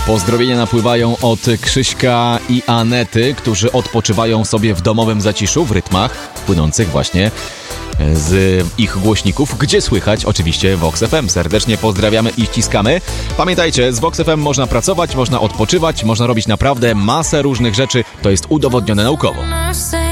Pozdrowienia napływają od Krzyśka i Anety, którzy odpoczywają sobie w domowym zaciszu w rytmach płynących właśnie z ich głośników, gdzie słychać oczywiście Vox FM. Serdecznie pozdrawiamy i ściskamy. Pamiętajcie, z Vox FM można pracować, można odpoczywać, można robić naprawdę masę różnych rzeczy. To jest udowodnione naukowo.